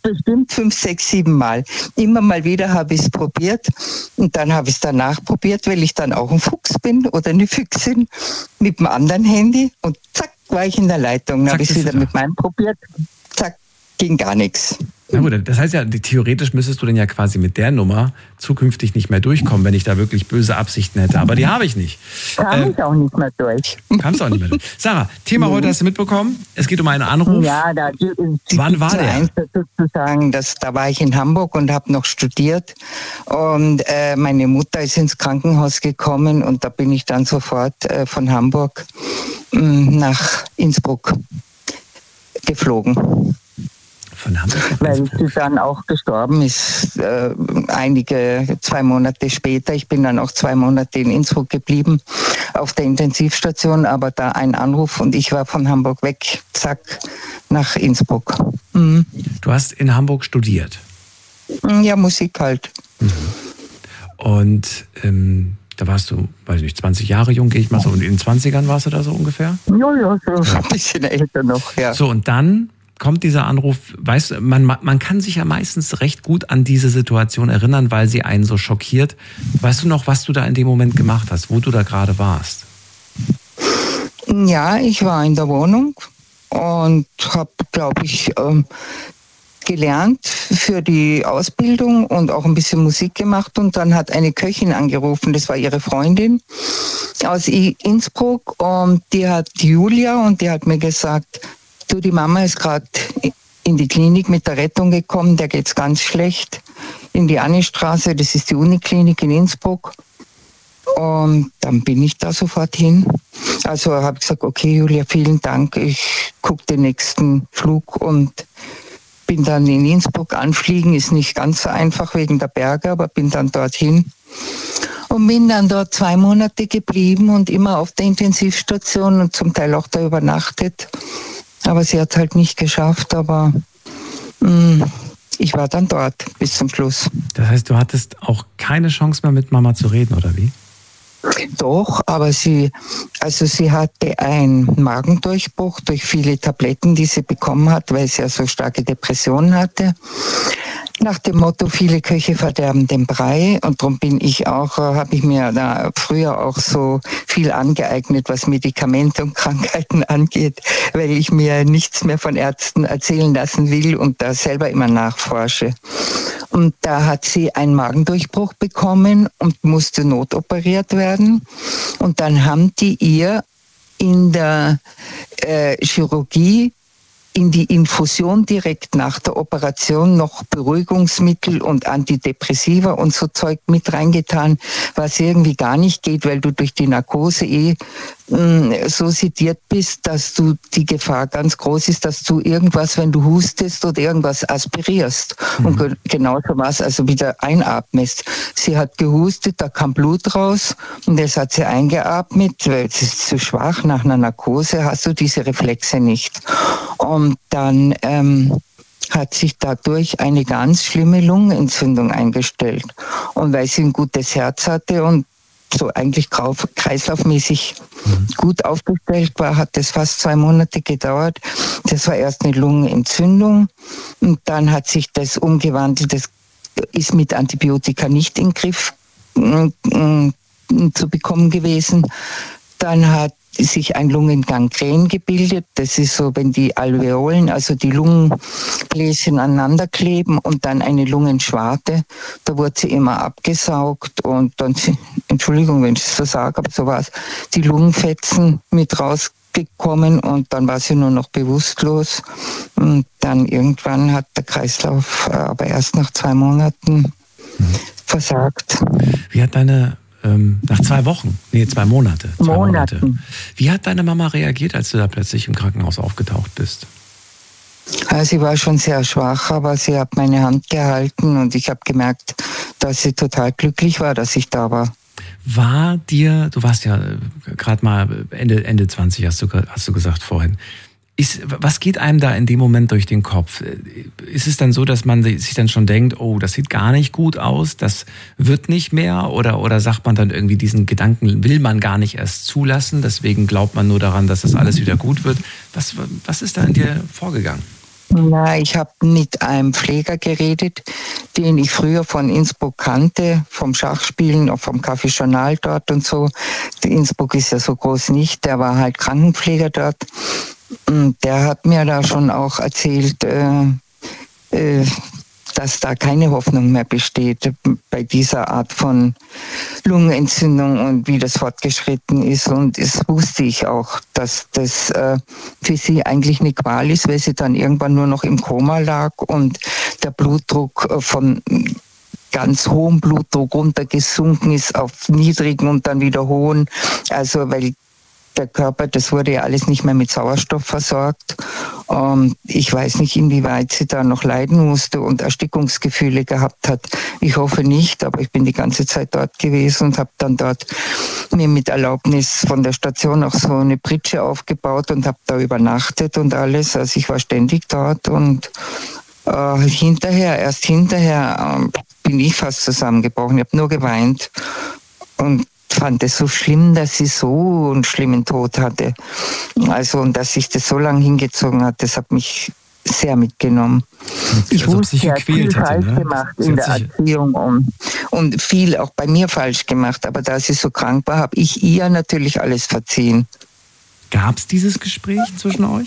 bestimmt 5, 6, 7 Mal. Immer mal wieder habe ich es probiert und dann habe ich es danach probiert, weil ich dann auch ein Fuchs bin oder eine Füchsin mit dem anderen Handy und zack, war ich in der Leitung. Dann habe ich es wieder mit meinem probiert, zack, ging gar nichts. Na gut, das heißt ja, theoretisch müsstest du denn ja quasi mit der Nummer zukünftig nicht mehr durchkommen, wenn ich da wirklich böse Absichten hätte. Aber die habe ich nicht. Kam ich auch nicht mehr durch. Kamst du auch nicht mehr durch. Sarah, Thema heute hast du mitbekommen. Es geht um einen Anruf. Ja, wann war der? Sozusagen, da war ich in Hamburg und habe noch studiert. Und meine Mutter ist ins Krankenhaus gekommen und da bin ich dann sofort von Hamburg nach Innsbruck geflogen. Von Hamburg? Weil sie dann auch gestorben ist, 2 Monate später. Ich bin dann auch 2 Monate in Innsbruck geblieben, auf der Intensivstation, aber da ein Anruf und ich war von Hamburg weg, zack, nach Innsbruck. Mhm. Du hast in Hamburg studiert? Ja, Musik halt. Mhm. Und da warst du, weiß nicht, 20 Jahre jung, gehe ich mal so, und in den 20ern warst du da so ungefähr? Ja, so ein bisschen älter noch, ja. So, und dann kommt dieser Anruf, weißt du, man kann sich ja meistens recht gut an diese Situation erinnern, weil sie einen so schockiert. Weißt du noch, was du da in dem Moment gemacht hast, wo du da gerade warst? Ja, ich war in der Wohnung und habe, glaube ich, gelernt für die Ausbildung und auch ein bisschen Musik gemacht und dann hat eine Köchin angerufen, das war ihre Freundin aus Innsbruck und die hat Julia und die hat mir gesagt, du, die Mama ist gerade in die Klinik mit der Rettung gekommen, der geht's ganz schlecht, in die Annestraße, das ist die Uniklinik in Innsbruck. Und dann bin ich da sofort hin. Also habe ich gesagt, okay Julia, vielen Dank, ich gucke den nächsten Flug und bin dann in Innsbruck anfliegen, ist nicht ganz so einfach wegen der Berge, aber bin dann dorthin. Und bin dann dort 2 Monate geblieben und immer auf der Intensivstation und zum Teil auch da übernachtet. Aber sie hat es halt nicht geschafft, aber ich war dann dort bis zum Schluss. Das heißt, du hattest auch keine Chance mehr mit Mama zu reden, oder wie? Doch, aber sie hatte einen Magendurchbruch durch viele Tabletten, die sie bekommen hat, weil sie ja so starke Depressionen hatte. Nach dem Motto, viele Köche verderben den Brei und darum habe ich mir da früher auch so viel angeeignet, was Medikamente und Krankheiten angeht, weil ich mir nichts mehr von Ärzten erzählen lassen will und da selber immer nachforsche. Und da hat sie einen Magendurchbruch bekommen und musste notoperiert werden. Und dann haben die ihr in der Chirurgie in die Infusion direkt nach der Operation noch Beruhigungsmittel und Antidepressiva und so Zeug mit reingetan, was irgendwie gar nicht geht, weil du durch die Narkose so sediert bist, dass du die Gefahr ganz groß ist, dass du irgendwas, wenn du hustest oder irgendwas aspirierst und genauso was, also wieder einatmest. Sie hat gehustet, da kam Blut raus und das hat sie eingeatmet, weil es ist zu schwach, nach einer Narkose hast du diese Reflexe nicht. Und dann hat sich dadurch eine ganz schlimme Lungenentzündung eingestellt. Und weil sie ein gutes Herz hatte und so eigentlich kreislaufmäßig gut aufgestellt war, hat das fast 2 Monate gedauert. Das war erst eine Lungenentzündung und dann hat sich das umgewandelt. Das ist mit Antibiotika nicht in den Griff zu bekommen gewesen. Dann hat sich ein Lungengangren gebildet. Das ist so, wenn die Alveolen, also die Lungenbläschen aneinander kleben und dann eine Lungenschwarte. Da wurde sie immer abgesaugt und dann, Entschuldigung, wenn ich es so sage, aber so war es, die Lungenfetzen mit rausgekommen und dann war sie nur noch bewusstlos. Und dann irgendwann hat der Kreislauf aber erst nach 2 Monaten versagt. Wie hat nach 2 Wochen, 2 Monate. 2 Monate. Wie hat deine Mama reagiert, als du da plötzlich im Krankenhaus aufgetaucht bist? Sie war schon sehr schwach, aber sie hat meine Hand gehalten und ich habe gemerkt, dass sie total glücklich war, dass ich da war. Du warst ja gerade mal Ende 20, hast du gesagt vorhin. Was geht einem da in dem Moment durch den Kopf? Ist es dann so, dass man sich dann schon denkt, oh, das sieht gar nicht gut aus, das wird nicht mehr? Oder sagt man dann irgendwie, diesen Gedanken will man gar nicht erst zulassen, deswegen glaubt man nur daran, dass das alles wieder gut wird? Was ist da in dir vorgegangen? Na, ich habe mit einem Pfleger geredet, den ich früher von Innsbruck kannte, vom Schachspielen, auch vom Café Journal dort und so. Innsbruck ist ja so groß nicht, der war halt Krankenpfleger dort. Und der hat mir da schon auch erzählt, dass da keine Hoffnung mehr besteht bei dieser Art von Lungenentzündung und wie das fortgeschritten ist. Und es wusste ich auch, dass das für sie eigentlich eine Qual ist, weil sie dann irgendwann nur noch im Koma lag und der Blutdruck von ganz hohem Blutdruck runtergesunken ist auf niedrigen und dann wieder hohen. Also weil der Körper, das wurde ja alles nicht mehr mit Sauerstoff versorgt. Ich weiß nicht, inwieweit sie da noch leiden musste und Erstickungsgefühle gehabt hat. Ich hoffe nicht, aber ich bin die ganze Zeit dort gewesen und habe dann dort mir mit Erlaubnis von der Station auch so eine Pritsche aufgebaut und habe da übernachtet und alles. Also ich war ständig dort und erst hinterher bin ich fast zusammengebrochen. Ich habe nur geweint und fand es so schlimm, dass sie so einen schlimmen Tod hatte. Also, und dass sich das so lange hingezogen hat, das hat mich sehr mitgenommen. Ich wusste, sie hat viel falsch gemacht in der Erziehung und viel auch bei mir falsch gemacht. Aber da sie so krank war, habe ich ihr natürlich alles verziehen. Gab es dieses Gespräch zwischen euch?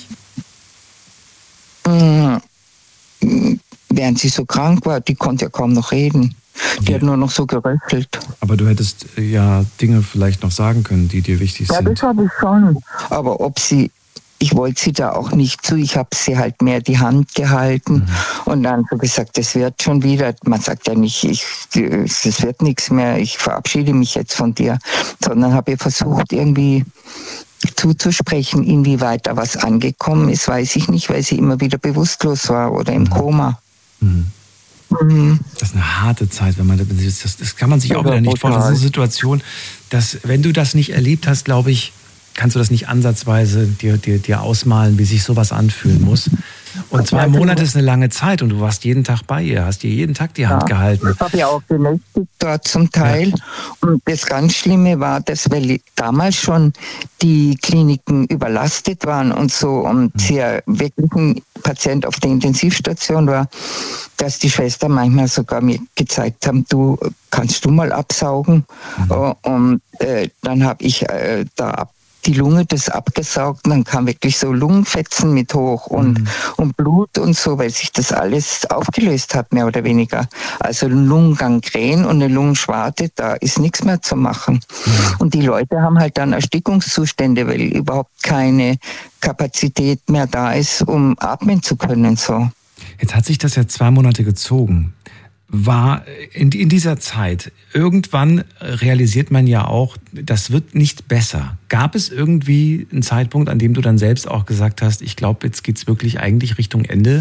Während sie so krank war, die konnte ja kaum noch reden. Die hat nur noch so geröchelt. Aber du hättest ja Dinge vielleicht noch sagen können, die dir wichtig sind. Ja, das habe ich schon. Aber ich wollte sie da auch nicht zu. Ich habe sie halt mehr die Hand gehalten und dann so gesagt, das wird schon wieder. Man sagt ja nicht, es wird nichts mehr, ich verabschiede mich jetzt von dir. Sondern habe ihr versucht, irgendwie zuzusprechen, inwieweit da was angekommen ist, weiß ich nicht, weil sie immer wieder bewusstlos war oder im Koma. Das ist eine harte Zeit, wenn man das kann man sich auch wieder nicht vorstellen. Das ist eine Situation, dass, wenn du das nicht erlebt hast, glaube ich, kannst du das nicht ansatzweise dir ausmalen, wie sich sowas anfühlen muss. Und 2 Monate ist eine lange Zeit und du warst jeden Tag bei ihr, hast ihr jeden Tag die Hand gehalten. Ich habe ja auch genächtigt dort zum Teil. Ja. Und das ganz Schlimme war, dass weil damals schon die Kliniken überlastet waren und so und sie ja wirklich ein Patient auf der Intensivstation war, dass die Schwester manchmal sogar mir gezeigt haben, kannst du mal absaugen? Und dann habe ich die Lunge das abgesaugt und dann kam wirklich so Lungenfetzen mit hoch und Blut und so, weil sich das alles aufgelöst hat, mehr oder weniger. Also Lungengangrän und eine Lungenschwarte, da ist nichts mehr zu machen. Und die Leute haben halt dann Erstickungszustände, weil überhaupt keine Kapazität mehr da ist, um atmen zu können. So. Jetzt hat sich das ja 2 Monate gezogen. War in dieser Zeit, irgendwann realisiert man ja auch, das wird nicht besser. Gab es irgendwie einen Zeitpunkt, an dem du dann selbst auch gesagt hast, ich glaube, jetzt geht's wirklich eigentlich Richtung Ende?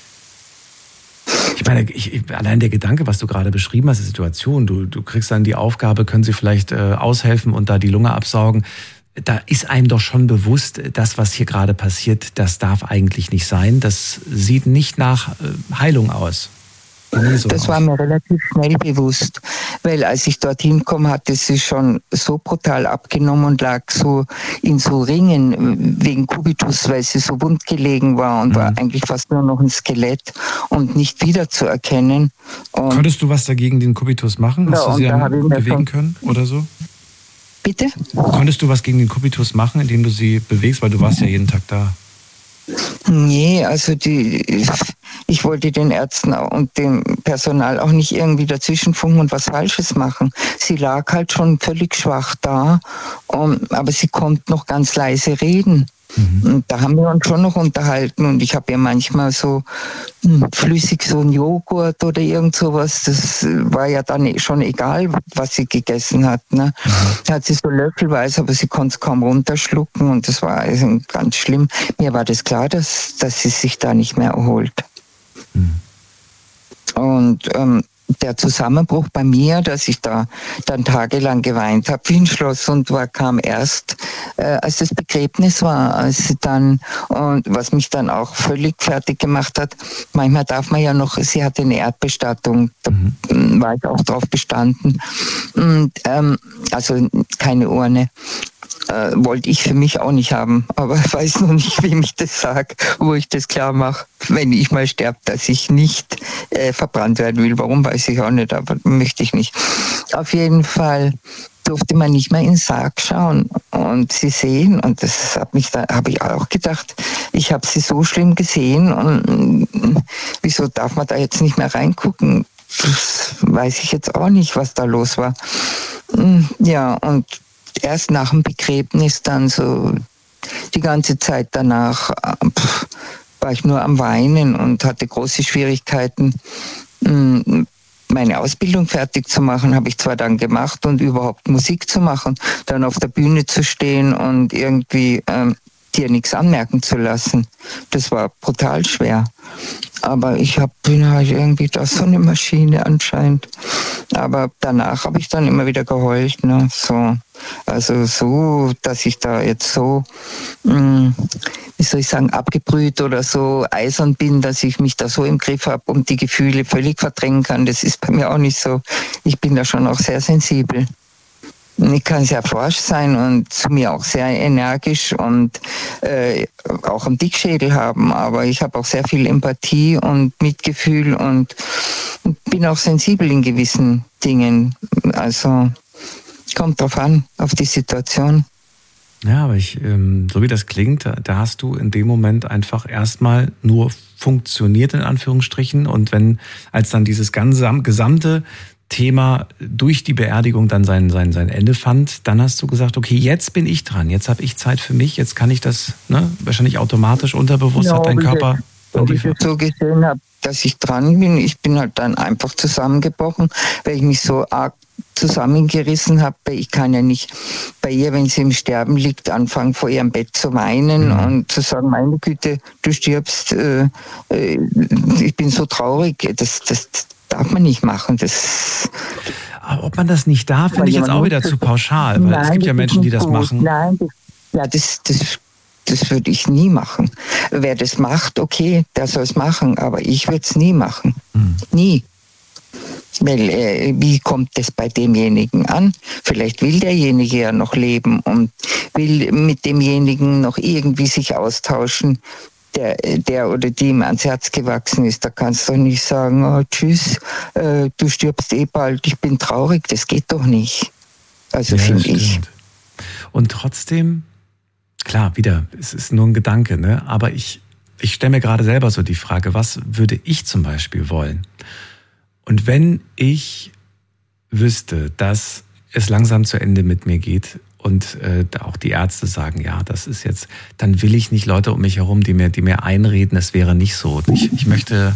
Ich meine, allein der Gedanke, was du gerade beschrieben hast, die Situation, du kriegst dann die Aufgabe, können sie vielleicht aushelfen und da die Lunge absaugen. Da ist einem doch schon bewusst, das, was hier gerade passiert, das darf eigentlich nicht sein. Das sieht nicht nach Heilung aus. Das war mir relativ schnell bewusst, weil als ich dorthin kam, hatte sie schon so brutal abgenommen und lag so in so Ringen wegen Kubitus, weil sie so wund gelegen war und war eigentlich fast nur noch ein Skelett und nicht wiederzuerkennen. Konntest du was dagegen den Kubitus machen? Hast du sie dann bewegen können oder so? Bitte? Konntest du was gegen den Kubitus machen, indem du sie bewegst, weil du warst ja jeden Tag da? Nee, also ich wollte den Ärzten und dem Personal auch nicht irgendwie dazwischenfunken und was Falsches machen. Sie lag halt schon völlig schwach da, aber sie konnte noch ganz leise reden. Und da haben wir uns schon noch unterhalten und ich habe ihr manchmal so flüssig so ein Joghurt oder irgend sowas, das war ja dann schon egal, was sie gegessen hat. Ne? Da hat sie so löffelweise, aber sie konnte es kaum runterschlucken und das war also ganz schlimm. Mir war das klar, dass sie sich da nicht mehr erholt. Und der Zusammenbruch bei mir, dass ich da dann tagelang geweint habe wie ein Schloss und kam erst, als das Begräbnis war, als sie dann, und was mich dann auch völlig fertig gemacht hat, manchmal darf man ja noch, sie hatte eine Erdbestattung, da war ich auch drauf bestanden, und, also keine Urne. wollte ich für mich auch nicht haben. Aber ich weiß noch nicht, wem ich das sage, wo ich das klar mache, wenn ich mal sterbe, dass ich nicht verbrannt werden will. Warum, weiß ich auch nicht, aber möchte ich nicht. Auf jeden Fall durfte man nicht mehr in den Sarg schauen und sie sehen, und das habe ich auch gedacht, ich habe sie so schlimm gesehen und wieso darf man da jetzt nicht mehr reingucken? Das weiß ich jetzt auch nicht, was da los war. Ja, und erst nach dem Begräbnis dann so die ganze Zeit danach war ich nur am Weinen und hatte große Schwierigkeiten, meine Ausbildung fertig zu machen, habe ich zwar dann gemacht und überhaupt Musik zu machen, dann auf der Bühne zu stehen und irgendwie dir nichts anmerken zu lassen. Das war brutal schwer. Aber bin halt irgendwie da so eine Maschine anscheinend. Aber danach habe ich dann immer wieder geheult. Ne? So. Also so, dass ich da jetzt so, wie soll ich sagen, abgebrüht oder so eisern bin, dass ich mich da so im Griff habe und die Gefühle völlig verdrängen kann. Das ist bei mir auch nicht so. Ich bin da schon auch sehr sensibel. Ich kann sehr forsch sein und zu mir auch sehr energisch und auch einen Dickschädel haben, aber ich habe auch sehr viel Empathie und Mitgefühl und bin auch sensibel in gewissen Dingen. Also kommt drauf an, auf die Situation. Ja, aber so wie das klingt, da hast du in dem Moment einfach erstmal nur funktioniert, in Anführungsstrichen, und als dann dieses gesamte Thema durch die Beerdigung dann sein Ende fand, dann hast du gesagt, okay, jetzt bin ich dran, jetzt habe ich Zeit für mich, jetzt kann ich das, wahrscheinlich automatisch, unterbewusst hat dein Körper... Ob ich das so gesehen habe, dass ich dran bin, ich bin halt dann einfach zusammengebrochen, weil ich mich so arg zusammengerissen habe. Ich kann ja nicht bei ihr, wenn sie im Sterben liegt, anfangen vor ihrem Bett zu weinen und zu sagen, meine Güte, du stirbst, ich bin so traurig, das darf man nicht machen. Aber ob man das nicht darf, finde ich jetzt auch wieder zu pauschal, weil es gibt ja Menschen, die das machen. Nein, das würde ich nie machen. Wer das macht, okay, der soll es machen, aber ich würde es nie machen. Nie. Weil, wie kommt es bei demjenigen an? Vielleicht will derjenige ja noch leben und will mit demjenigen noch irgendwie sich austauschen, der oder die ihm ans Herz gewachsen ist. Da kannst du nicht sagen, oh, tschüss, du stirbst eh bald, ich bin traurig. Das geht doch nicht. Also ja, finde ich. Und trotzdem, klar, wieder, es ist nur ein Gedanke, ne? Aber ich stelle mir gerade selber so die Frage, was würde ich zum Beispiel wollen? Und wenn ich wüsste, dass es langsam zu Ende mit mir geht und auch die Ärzte sagen, ja, das ist jetzt, dann will ich nicht Leute um mich herum, die mir einreden, es wäre nicht so. Ich möchte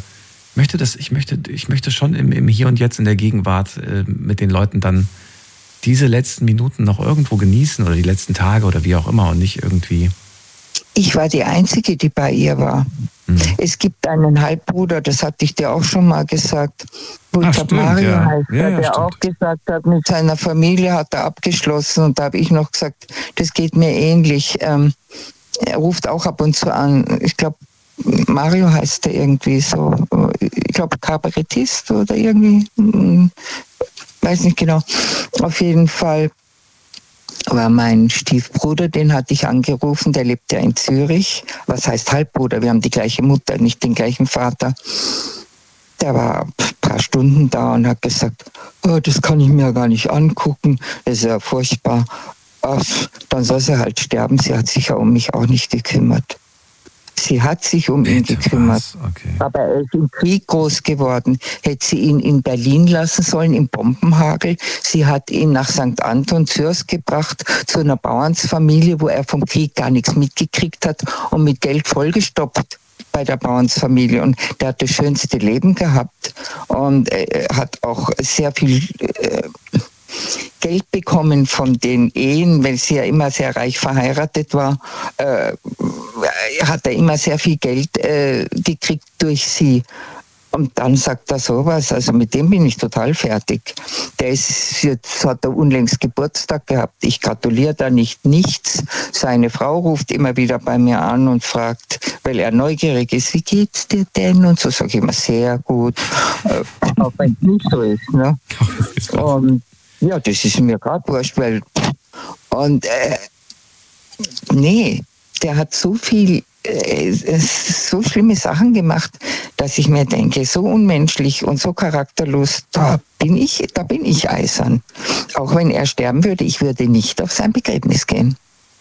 schon im Hier und Jetzt in der Gegenwart mit den Leuten dann diese letzten Minuten noch irgendwo genießen oder die letzten Tage oder wie auch immer und nicht irgendwie. Ich war die Einzige, die bei ihr war. Es gibt einen Halbbruder, das hatte ich dir auch schon mal gesagt, wo ich glaube Mario heißt, der auch gesagt hat, mit seiner Familie hat er abgeschlossen und da habe ich noch gesagt, das geht mir ähnlich. Er ruft auch ab und zu an. Ich glaube, Mario heißt er irgendwie so, ich glaube Kabarettist oder irgendwie, weiß nicht genau. Auf jeden Fall war mein Stiefbruder, den hatte ich angerufen, der lebt ja in Zürich. Was heißt Halbbruder? Wir haben die gleiche Mutter, nicht den gleichen Vater. Der war ein paar Stunden da und hat gesagt, oh, das kann ich mir gar nicht angucken, das ist ja furchtbar. Ach, dann soll sie halt sterben, sie hat sich ja um mich auch nicht gekümmert. Sie hat sich um ihn gekümmert, okay. Aber er ist im Krieg groß geworden. Hätte sie ihn in Berlin lassen sollen, im Bombenhagel. Sie hat ihn nach St. Anton Zürs gebracht, zu einer Bauernsfamilie, wo er vom Krieg gar nichts mitgekriegt hat und mit Geld vollgestopft bei der Bauernsfamilie. Und der hat das schönste Leben gehabt und hat auch sehr viel Geld bekommen von den Ehen, weil sie ja immer sehr reich verheiratet war, hat er immer sehr viel Geld gekriegt durch sie. Und dann sagt er sowas, also mit dem bin ich total fertig. Jetzt hat er unlängst Geburtstag gehabt. Ich gratuliere da nichts. Seine Frau ruft immer wieder bei mir an und fragt, weil er neugierig ist, wie geht's dir denn? Und so sage ich immer, sehr gut. Auch wenn es nicht so ist. Ne? Und ja, das ist mir gerade wurscht, weil und Nee, der hat so schlimme Sachen gemacht, dass ich mir denke, so unmenschlich und so charakterlos, da bin ich eisern. Auch wenn er sterben würde, ich würde nicht auf sein Begräbnis gehen.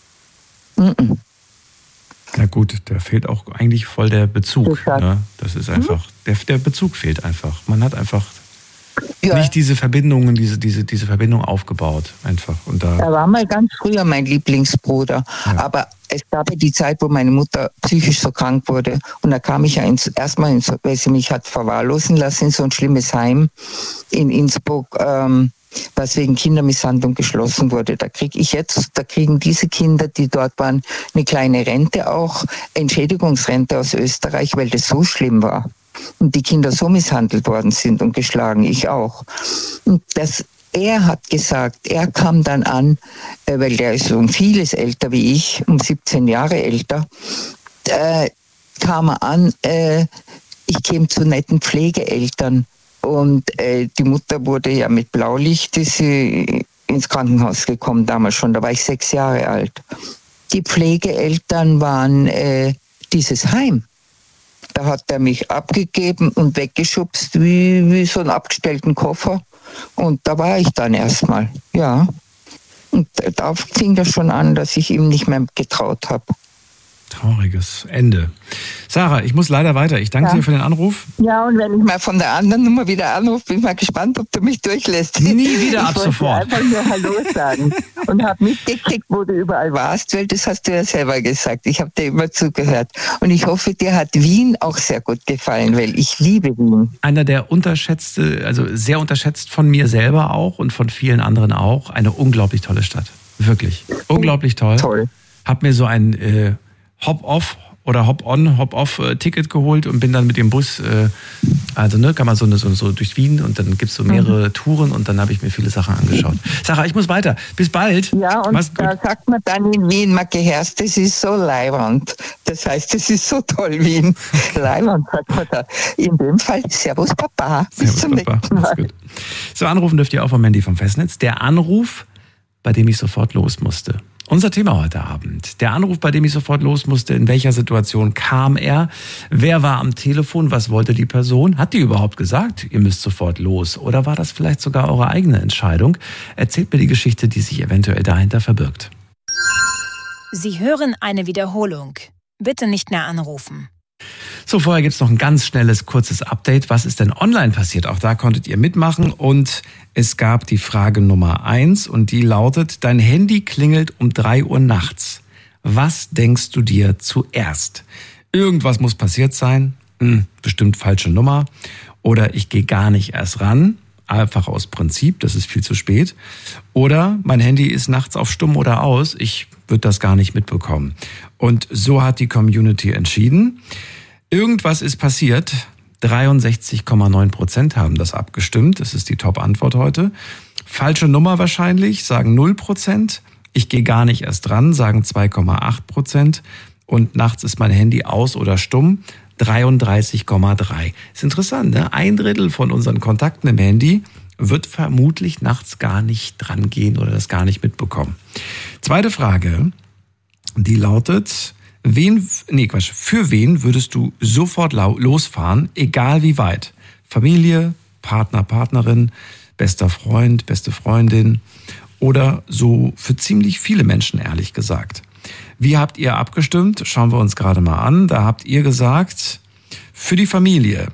Na gut, da fehlt auch eigentlich voll der Bezug. Ne? Das ist einfach, der Bezug fehlt einfach. Man hat einfach nicht diese Verbindungen, diese Verbindung aufgebaut einfach. Und er war mal ganz früher mein Lieblingsbruder, aber es gab ja die Zeit, wo meine Mutter psychisch so krank wurde und da kam ich ja weil sie mich hat verwahrlosen lassen, in so ein schlimmes Heim in Innsbruck, was wegen Kindermisshandlung geschlossen wurde. Da kriegen diese Kinder, die dort waren, eine kleine Rente auch, Entschädigungsrente aus Österreich, weil das so schlimm war. Und die Kinder so misshandelt worden sind und geschlagen, ich auch. Und er hat gesagt, er kam dann an, weil der ist um vieles älter wie ich, um 17 Jahre älter, kam er an, ich käme zu netten Pflegeeltern. Und die Mutter wurde ja mit Blaulicht ist sie ins Krankenhaus gekommen, damals schon, da war ich 6 Jahre alt. Die Pflegeeltern waren dieses Heim. Da hat er mich abgegeben und weggeschubst wie so einen abgestellten Koffer. Und da war ich dann erstmal, ja. Und da fing das schon an, dass ich ihm nicht mehr getraut habe. Trauriges Ende. Sarah, ich muss leider weiter. Ich danke dir für den Anruf. Ja, und wenn ich mal von der anderen Nummer wieder anrufe, bin ich mal gespannt, ob du mich durchlässt. Nie wieder ab sofort. Ich wollte einfach nur Hallo sagen und habe mitgekriegt, wo du überall warst, weil das hast du ja selber gesagt. Ich habe dir immer zugehört. Und ich hoffe, dir hat Wien auch sehr gut gefallen, weil ich liebe Wien. Einer der sehr unterschätzt von mir selber auch und von vielen anderen auch. Eine unglaublich tolle Stadt. Wirklich. Unglaublich toll. Toll. Hab mir so ein Hop-off oder Hop-on, Hop-off-Ticket geholt und bin dann mit dem Bus, kann man so durch Wien und dann gibt's so mehrere Touren und dann habe ich mir viele Sachen angeschaut. Sarah, ich muss weiter. Bis bald. Ja, und da sagt man dann in Wien, man gehörst, das ist so leiwand. Das heißt, das ist so toll, Wien. Leiwand, sagt man da. In dem Fall, Servus Papa. Bis zum nächsten Mal. So, anrufen dürft ihr auch vom Mandy vom Festnetz. Der Anruf, bei dem ich sofort los musste. Unser Thema heute Abend. Der Anruf, bei dem ich sofort los musste. In welcher Situation kam er? Wer war am Telefon? Was wollte die Person? Hat die überhaupt gesagt, ihr müsst sofort los? Oder war das vielleicht sogar eure eigene Entscheidung? Erzählt mir die Geschichte, die sich eventuell dahinter verbirgt. Sie hören eine Wiederholung. Bitte nicht mehr anrufen. So, vorher gibt's noch ein ganz schnelles, kurzes Update. Was ist denn online passiert? Auch da konntet ihr mitmachen und es gab die Frage Nummer 1 und die lautet, dein Handy klingelt um 3 Uhr nachts. Was denkst du dir zuerst? Irgendwas muss passiert sein, bestimmt falsche Nummer oder ich gehe gar nicht erst ran, einfach aus Prinzip, das ist viel zu spät. Oder mein Handy ist nachts auf stumm oder aus, ich würde das gar nicht mitbekommen. Und so hat die Community entschieden. Irgendwas ist passiert. 63,9% haben das abgestimmt. Das ist die Top-Antwort heute. Falsche Nummer wahrscheinlich, sagen 0%. Ich gehe gar nicht erst dran, sagen 2,8%. Und nachts ist mein Handy aus oder stumm, 33,3%. Ist interessant, ne? 1/3 von unseren Kontakten im Handy wird vermutlich nachts gar nicht dran gehen oder das gar nicht mitbekommen. Zweite Frage, die lautet, für wen würdest du sofort losfahren, egal wie weit? Familie, Partner, Partnerin, bester Freund, beste Freundin oder so für ziemlich viele Menschen, ehrlich gesagt. Wie habt ihr abgestimmt? Schauen wir uns gerade mal an. Da habt ihr gesagt, für die Familie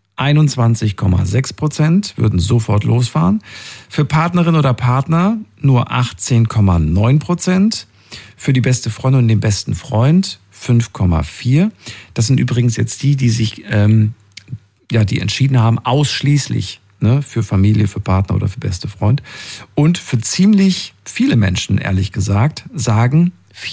21,6% würden sofort losfahren. Für Partnerin oder Partner nur 18,9%. Für die beste Freundin und den besten Freund 5,4%. Das sind übrigens jetzt die sich die entschieden haben, ausschließlich für Familie, für Partner oder für beste Freund. Und für ziemlich viele Menschen, ehrlich gesagt, sagen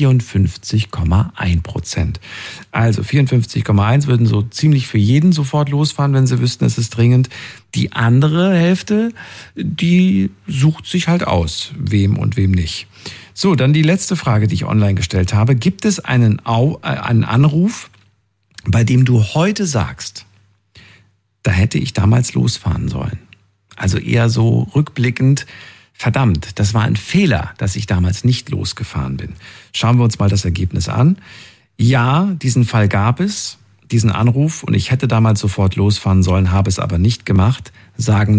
54,1%. Also 54,1% würden so ziemlich für jeden sofort losfahren, wenn sie wüssten, es ist dringend. Die andere Hälfte, die sucht sich halt aus, wem und wem nicht. So, dann die letzte Frage, die ich online gestellt habe. Gibt es einen Anruf, bei dem du heute sagst, da hätte ich damals losfahren sollen? Also eher so rückblickend, verdammt, das war ein Fehler, dass ich damals nicht losgefahren bin. Schauen wir uns mal das Ergebnis an. Ja, diesen Fall gab es, diesen Anruf, und ich hätte damals sofort losfahren sollen, habe es aber nicht gemacht, sagen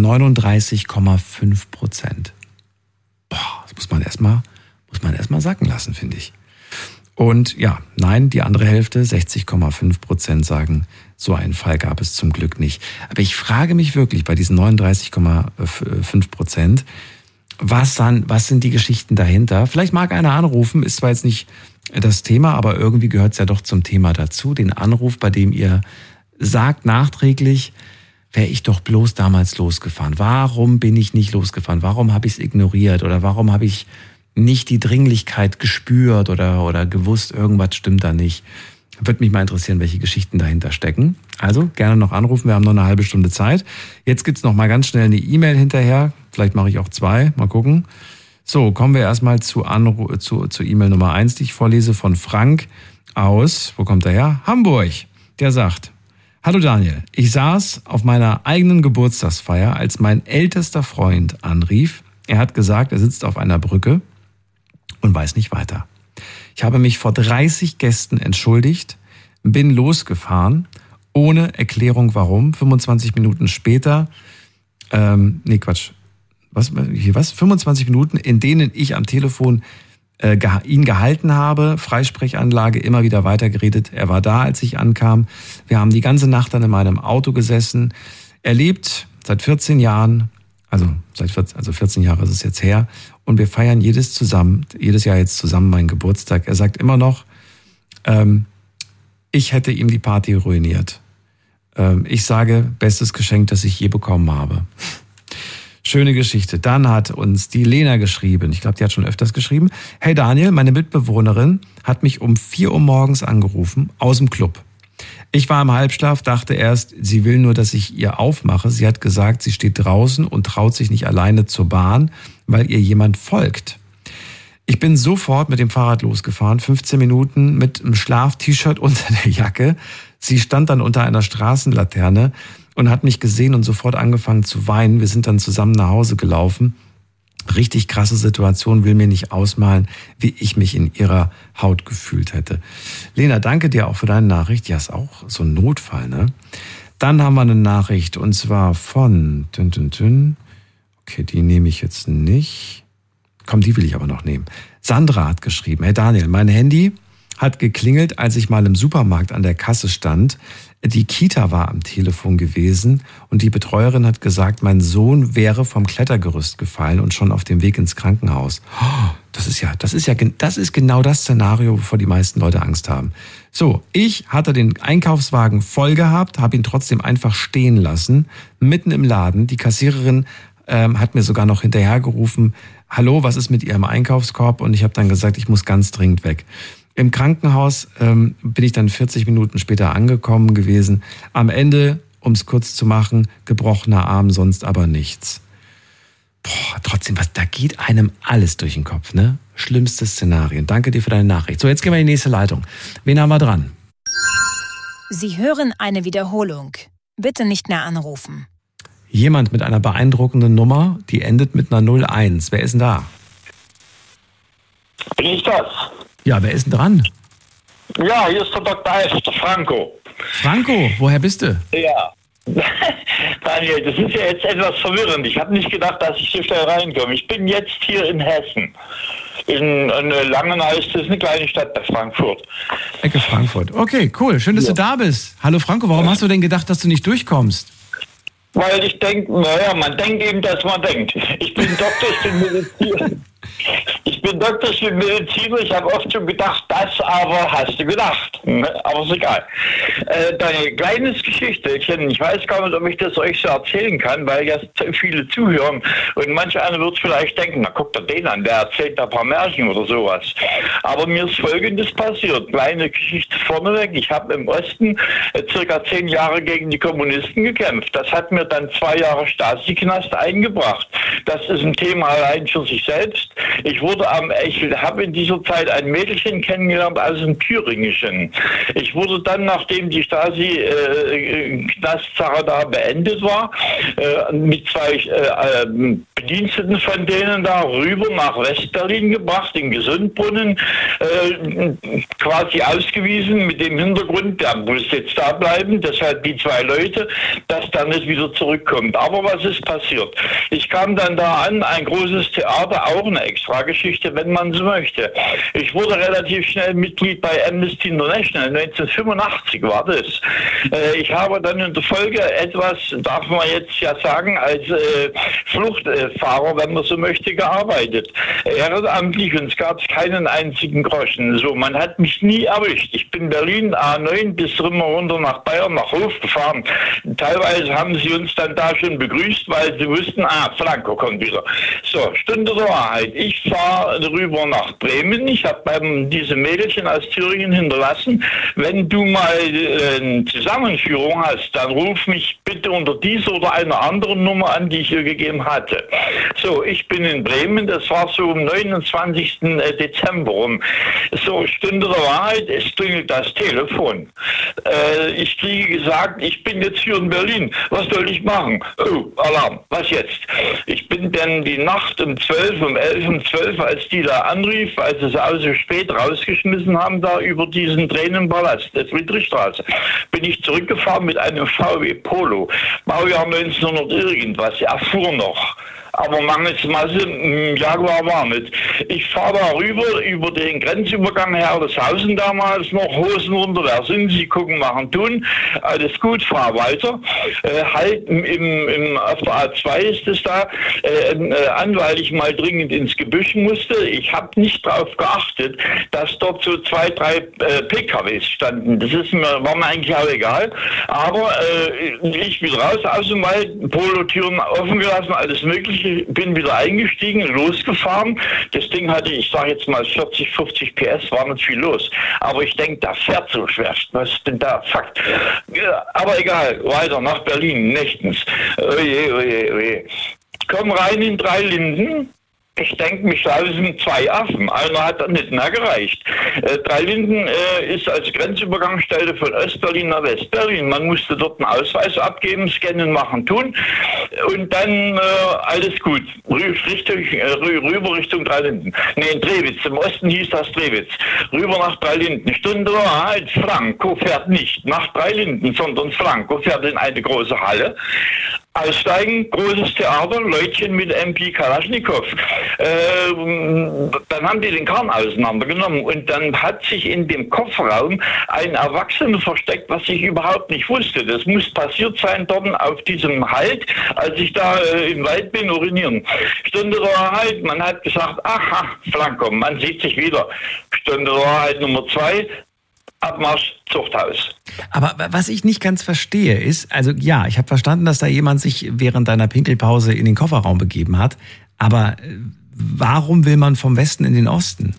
39,5%. Boah, das muss man erstmal sacken lassen, finde ich. Und ja, nein, die andere Hälfte, 60,5% sagen, so einen Fall gab es zum Glück nicht. Aber ich frage mich wirklich bei diesen 39,5%, was sind die Geschichten dahinter? Vielleicht mag einer anrufen, ist zwar jetzt nicht das Thema, aber irgendwie gehört es ja doch zum Thema dazu. Den Anruf, bei dem ihr sagt nachträglich, wäre ich doch bloß damals losgefahren. Warum bin ich nicht losgefahren? Warum habe ich es ignoriert? Oder warum habe ich nicht die Dringlichkeit gespürt oder gewusst, irgendwas stimmt da nicht? Würde mich mal interessieren, welche Geschichten dahinter stecken. Also gerne noch anrufen, wir haben noch eine halbe Stunde Zeit. Jetzt gibt's noch mal ganz schnell eine E-Mail hinterher. Vielleicht mache ich auch 2, mal gucken. So, kommen wir erstmal zu E-Mail Nummer 1, die ich vorlese, von Frank aus, wo kommt er her? Hamburg. Der sagt: Hallo Daniel, ich saß auf meiner eigenen Geburtstagsfeier, als mein ältester Freund anrief. Er hat gesagt, er sitzt auf einer Brücke und weiß nicht weiter. Ich habe mich vor 30 Gästen entschuldigt, bin losgefahren, ohne Erklärung warum. 25 Minuten später, 25 Minuten, in denen ich am Telefon ihn gehalten habe, Freisprechanlage, immer wieder weitergeredet. Er war da, als ich ankam. Wir haben die ganze Nacht dann in meinem Auto gesessen. Er lebt seit 14 Jahren, also 14 Jahre ist es jetzt her, und wir feiern jedes Jahr jetzt zusammen meinen Geburtstag. Er sagt immer noch, ich hätte ihm die Party ruiniert. Ich sage, bestes Geschenk, das ich je bekommen habe. Schöne Geschichte. Dann hat uns die Lena geschrieben. Ich glaube, die hat schon öfters geschrieben. Hey Daniel, meine Mitbewohnerin hat mich um 4 Uhr morgens angerufen, aus dem Club. Ich war im Halbschlaf, dachte erst, sie will nur, dass ich ihr aufmache. Sie hat gesagt, sie steht draußen und traut sich nicht alleine zur Bahn, weil ihr jemand folgt. Ich bin sofort mit dem Fahrrad losgefahren, 15 Minuten mit einem Schlaf-T-Shirt unter der Jacke. Sie stand dann unter einer Straßenlaterne und hat mich gesehen und sofort angefangen zu weinen. Wir sind dann zusammen nach Hause gelaufen. Richtig krasse Situation, will mir nicht ausmalen, wie ich mich in ihrer Haut gefühlt hätte. Lena, danke dir auch für deine Nachricht. Ja, ist auch so ein Notfall, ne? Dann haben wir eine Nachricht, und zwar von Okay, die nehme ich jetzt nicht. Komm, die will ich aber noch nehmen. Sandra hat geschrieben: Hey Daniel, mein Handy hat geklingelt, als ich mal im Supermarkt an der Kasse stand. Die Kita war am Telefon gewesen und die Betreuerin hat gesagt, mein Sohn wäre vom Klettergerüst gefallen und schon auf dem Weg ins Krankenhaus. Das ist genau das Szenario, wovor die meisten Leute Angst haben. So, ich hatte den Einkaufswagen voll gehabt, habe ihn trotzdem einfach stehen lassen, mitten im Laden. Die Kassiererin hat mir sogar noch hinterhergerufen: Hallo, was ist mit Ihrem Einkaufskorb? Und ich habe dann gesagt, ich muss ganz dringend weg. Im Krankenhaus bin ich dann 40 Minuten später angekommen gewesen. Am Ende, um es kurz zu machen, gebrochener Arm, sonst aber nichts. Boah, trotzdem, da geht einem alles durch den Kopf, ne? Schlimmste Szenarien. Danke dir für deine Nachricht. So, jetzt gehen wir in die nächste Leitung. Wen haben wir dran? Sie hören eine Wiederholung. Bitte nicht mehr anrufen. Jemand mit einer beeindruckenden Nummer, die endet mit einer 01. Wer ist denn da? Bin ich das? Ja, wer ist denn dran? Ja, hier ist der Dr. F., Franco. Franco, woher bist du? Ja. Daniel, das ist ja jetzt etwas verwirrend. Ich habe nicht gedacht, dass ich so schnell reinkomme. Ich bin jetzt hier in Hessen. In Langenau, das ist eine kleine Stadt bei Frankfurt. Ecke Frankfurt. Okay, cool. Schön, dass du da bist. Hallo Franco, warum hast du denn gedacht, dass du nicht durchkommst? Weil ich denke, man denkt eben, dass man denkt. Ich bin Doktor, ich bin Mediziner. Ich bin Mediziner, ich habe oft schon gedacht, das aber hast du gedacht. Aber ist egal. Deine kleines Geschichtchen, ich weiß gar nicht, ob ich das euch so erzählen kann, weil ja viele zuhören und manch einer wird vielleicht denken, na guck dir den an, der erzählt da ein paar Märchen oder sowas. Aber mir ist Folgendes passiert. Kleine Geschichte vorneweg. Ich habe im Osten circa 10 Jahre gegen die Kommunisten gekämpft. Das hat mir dann 2 Jahre Stasi-Knast eingebracht. Das ist ein Thema allein für sich selbst. Ich habe in dieser Zeit ein Mädchen kennengelernt aus dem Thüringischen. Ich wurde dann, nachdem die Stasi-Knastsache da beendet war, mit 2 Bediensteten von denen da rüber nach Westberlin gebracht, in Gesundbrunnen, quasi ausgewiesen mit dem Hintergrund, der muss jetzt da bleiben, deshalb die 2 Leute, dass dann nicht wieder zurückkommt. Aber was ist passiert? Ich kam dann da an, ein großes Theater, auch eine Extrageschichte, wenn man so möchte. Ich wurde relativ schnell Mitglied bei Amnesty International, 1985 war das. Ich habe dann in der Folge etwas, darf man jetzt ja sagen, als Fluchtfahrer, wenn man so möchte, gearbeitet. Ehrenamtlich, und es gab keinen einzigen Groschen. So, man hat mich nie erwischt. Ich bin Berlin A9 bis immer runter nach Bayern, nach Hof gefahren. Teilweise haben sie uns dann da schon begrüßt, weil sie wussten, Franco kommt wieder. So, Stunde der Wahrheit. Ich fahre rüber nach Bremen. Ich habe diese Mädchen aus Thüringen hinterlassen. Wenn du mal eine Zusammenführung hast, dann ruf mich bitte unter dieser oder einer anderen Nummer an, die ich ihr gegeben hatte. So, ich bin in Bremen, das war so am 29. Dezember rum. So, Stunde der Wahrheit, es klingelt das Telefon. Ich kriege gesagt, ich bin jetzt hier in Berlin. Was soll ich machen? Oh, Alarm, was jetzt? Ich bin dann die Nacht um 11, um 12, als die da anrief, als sie es auch so spät rausgeschmissen haben, da über diesen Tränenpalast, der Friedrichstraße, bin ich zurückgefahren mit einem VW Polo. Baujahr 1900 irgendwas, er fuhr noch. Aber mangels Masse, Jaguar war nicht. Ich fahre da rüber, über den Grenzübergang Herrleshausen damals noch, Hosen runter, wer sind Sie, gucken, machen, tun. Alles gut, fahr weiter. Halt auf der A2 ist es da, weil ich mal dringend ins Gebüsch musste. Ich habe nicht darauf geachtet, dass dort so 2, 3 PKWs standen. Das war mir eigentlich auch egal. Aber ich bin raus aus dem Wald, Polotüren offen gelassen, alles Mögliche. Bin wieder eingestiegen, losgefahren. Das Ding hatte, ich sage jetzt mal 40, 50 PS, war nicht viel los. Aber ich denke, da fährt so schwer. Was ist denn da? Fakt. Aber egal, weiter nach Berlin, nächtens. Oje, oje, oje. Komm rein in 3 Linden. Ich denke, mich laufen 2 Affen. Einer hat dann nicht mehr gereicht. 3 Linden ist als Grenzübergangsstelle von Ostberlin nach Westberlin. Man musste dort einen Ausweis abgeben, scannen, machen, tun. Und dann alles gut. Rüber Richtung 3 Linden. Nee, in Drewitz. Im Osten hieß das Drewitz. Rüber nach 3 Linden. Stunde Wahrheit. Franco fährt nicht nach 3 Linden, sondern Franco fährt in eine große Halle. Aussteigen, großes Theater, Leutchen mit MP Kalaschnikow. Dann haben die den Kahn auseinandergenommen und dann hat sich in dem Kofferraum ein Erwachsener versteckt, was ich überhaupt nicht wusste. Das muss passiert sein dort auf diesem Halt, als ich da im Wald bin, urinieren. Stunde der Wahrheit, man hat gesagt, aha, Franco, man sieht sich wieder. Stunde der Wahrheit Nummer 2, Abmarsch, Zuchthaus. Aber was ich nicht ganz verstehe ist, also ja, ich habe verstanden, dass da jemand sich während deiner Pinkelpause in den Kofferraum begeben hat, aber warum will man vom Westen in den Osten?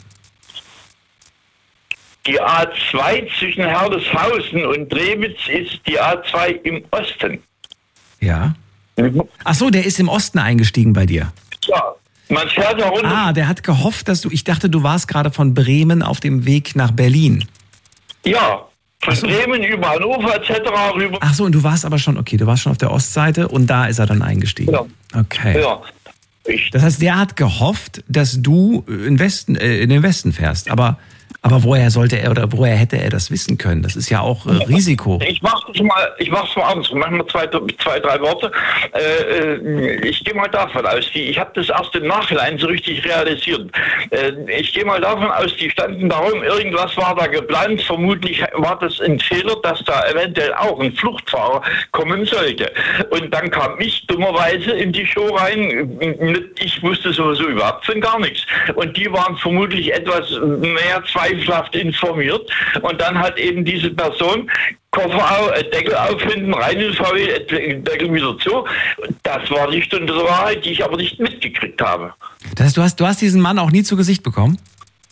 Die A2 zwischen Herrleshausen und Drewitz ist die A2 im Osten. Ja. Ach so, der ist im Osten eingestiegen bei dir. Ja. Man fährt da runter. Der hat gehofft, ich dachte, du warst gerade von Bremen auf dem Weg nach Berlin. Ja, von Bremen über Hannover etc. rüber. Ach so, und du warst aber schon, okay, du warst schon auf der Ostseite und da ist er dann eingestiegen. Ja. Okay. Ja. Das heißt, der hat gehofft, dass du in den Westen fährst, aber woher sollte er oder woher hätte er das wissen können? Das ist ja auch Risiko. Ich mach's mal andersrum. Machen wir zwei, 3 Worte. Ich gehe mal davon aus, ich habe das erst im Nachhinein so richtig realisiert. Ich gehe mal davon aus, die standen da rum, irgendwas war da geplant. Vermutlich war das ein Fehler, dass da eventuell auch ein Fluchtfahrer kommen sollte. Und dann kam ich dummerweise in die Show rein. Ich wusste sowieso überhaupt von gar nichts. Und die waren vermutlich etwas mehr zweifelhaft informiert. Und dann hat eben diese Person Deckel auf, hinten rein in den VW, Deckel wieder zu. Das war die Stunde der Wahrheit, die ich aber nicht mitgekriegt habe. Das heißt, du hast diesen Mann auch nie zu Gesicht bekommen?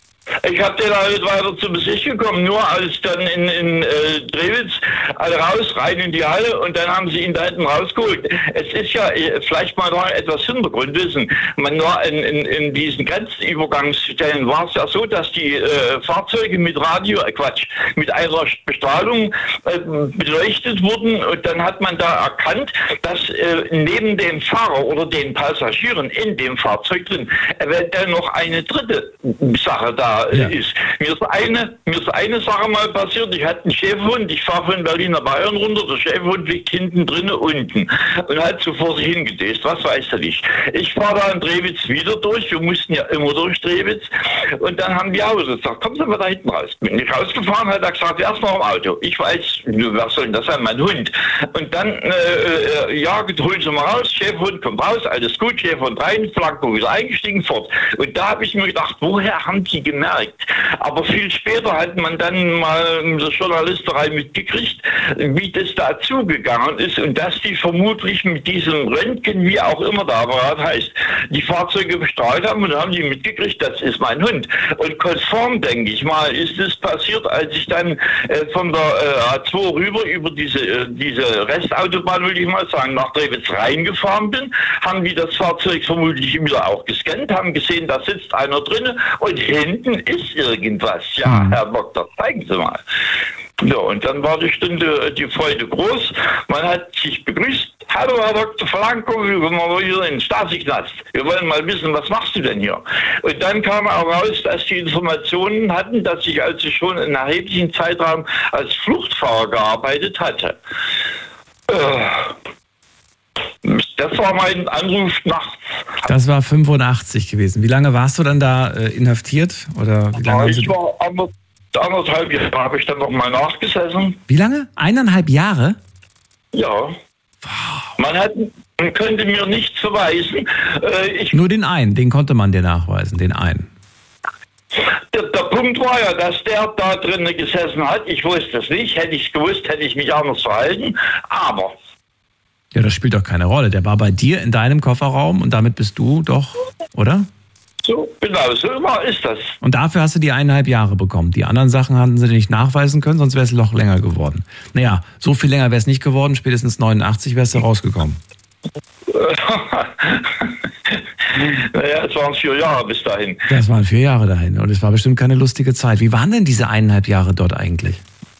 Ich habe den halt weiter zu Besichtigung gekommen, nur als dann in Drewitz alle rein in die Halle und dann haben sie ihn da hinten rausgeholt. Es ist ja, vielleicht mal noch etwas Hintergrundwissen, in diesen Grenzübergangsstellen war es ja so, dass die Fahrzeuge mit mit einer Bestrahlung beleuchtet wurden und dann hat man da erkannt, dass neben dem Fahrer oder den Passagieren in dem Fahrzeug drin eventuell noch eine dritte Sache da ist. Mir ist eine Sache mal passiert, ich hatte einen Schäferhund, ich fahre von Berlin nach Bayern runter, der Schäferhund liegt hinten drin unten und hat so vor sich hingedäst, was weiß er nicht. Ich fahre da in Drewitz wieder durch, wir mussten ja immer durch Drewitz und dann haben die Hause gesagt, kommen Sie mal da hinten raus. Bin ich rausgefahren, hat er gesagt, erst noch im Auto. Ich weiß, was soll denn das sein, mein Hund. Und dann, holen Sie mal raus, Schäferhund kommt raus, alles gut, Schäferhund rein, Flanko ist eingestiegen, fort. Und da habe ich mir gedacht, woher haben die gemerkt? Aber viel später hat man dann mal in der Journalisterei mitgekriegt, wie das da zugegangen ist und dass die vermutlich mit diesem Röntgen, wie auch immer der Apparat heißt, die Fahrzeuge bestrahlt haben und dann haben die mitgekriegt, das ist mein Hund. Und konform, denke ich mal, ist es passiert, als ich dann von der A2 rüber über diese Restautobahn, würde ich mal sagen, nach Drewitz reingefahren bin, haben die das Fahrzeug vermutlich wieder auch gescannt, haben gesehen, da sitzt einer drin und hinten ist irgendwas. Ja, Herr Doktor, zeigen Sie mal. So, und dann war die Freude groß. Man hat sich begrüßt. Hallo, Herr Dr. Flanko, wir kommen mal wieder in den Stasi-Knast. Wir wollen mal wissen, was machst du denn hier? Und dann kam auch raus, dass die Informationen hatten, dass ich also schon in einem erheblichen Zeitraum als Fluchtfahrer gearbeitet hatte. Das war mein Anruf nachts. Das war 85 gewesen. Wie lange warst du dann da inhaftiert? Oder wie lange ich war anderthalb Jahre, habe ich dann noch mal nachgesessen. Wie lange? 1,5 Jahre? Ja. Wow. Man könnte mir nichts verweisen. Nur den einen, den konnte man dir nachweisen, den einen. Der Punkt war ja, dass der da drin gesessen hat. Ich wusste es nicht. Hätte ich es gewusst, hätte ich mich anders verhalten. Aber... Ja, das spielt doch keine Rolle. Der war bei dir in deinem Kofferraum und damit bist du doch, oder? So, genau, so ist das. Und dafür hast du die 1,5 Jahre bekommen. Die anderen Sachen hatten sie nicht nachweisen können, sonst wäre es noch länger geworden. Naja, so viel länger wäre es nicht geworden. Spätestens 89 wärst du rausgekommen. Naja, es waren 4 Jahre bis dahin. Das waren 4 Jahre dahin und es war bestimmt keine lustige Zeit. Wie waren denn diese 1,5 Jahre dort eigentlich?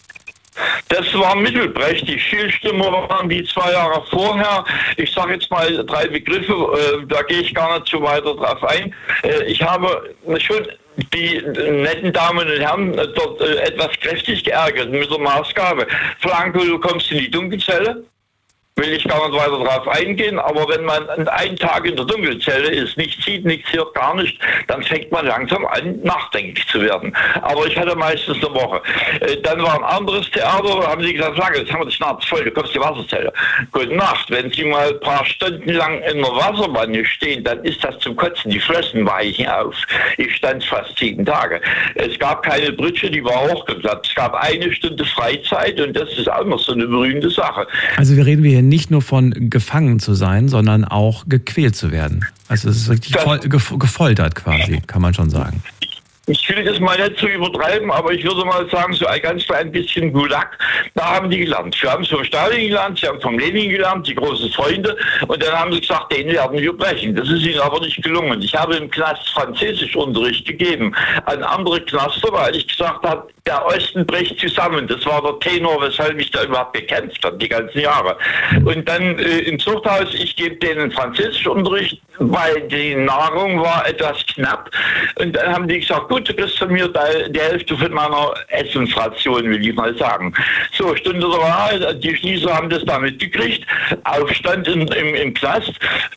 Das war mittelprächtig. Viel schlimmer waren die 2 Jahre vorher. Ich sage jetzt mal 3 Begriffe, da gehe ich gar nicht so weiter drauf ein. Ich habe schon die netten Damen und Herren dort etwas kräftig geärgert mit der Maßgabe. Flanko, du kommst in die Dunkelzelle. Will ich gar nicht weiter darauf eingehen, aber wenn man einen Tag in der Dunkelzelle ist, nichts sieht, nichts hört, gar nicht, dann fängt man langsam an, nachdenklich zu werden. Aber ich hatte meistens eine Woche. Dann war ein anderes Theater, da haben sie gesagt, Flanko, jetzt haben wir die Schnauze voll, du kommst in die Wasserzelle. Gute Nacht, wenn Sie mal ein paar Stunden lang in der Wasserwanne stehen, dann ist das zum Kotzen, die Flossen weichen auf. Ich stand fast 7 Tage. Es gab keine Britsche, die war hochgeklappt. Es gab 1 Stunde Freizeit und das ist auch noch so eine berühmte Sache. Also wir reden hier nicht nur von gefangen zu sein, sondern auch gequält zu werden. Also es ist richtig gefoltert quasi, kann man schon sagen. Ich will das mal nicht so übertreiben, aber ich würde mal sagen, so ein ganz klein bisschen Gulag, da haben die gelernt. Wir haben vom Stalin gelernt, sie haben vom Lenin gelernt, die großen Freunde, und dann haben sie gesagt, den werden wir brechen. Das ist ihnen aber nicht gelungen. Ich habe im Knast Französischunterricht gegeben an andere Knaster, weil ich gesagt habe, der Osten bricht zusammen. Das war der Tenor, weshalb ich da überhaupt gekämpft habe, die ganzen Jahre. Und dann im Zuchthaus, ich gebe denen Französischunterricht, weil die Nahrung war etwas knapp. Und dann haben die gesagt, gut, du kriegst von mir die Hälfte von meiner Essensration, will ich mal sagen. So, Stunde der Wahl, die Schließer haben das da mitgekriegt. Aufstand im Knast.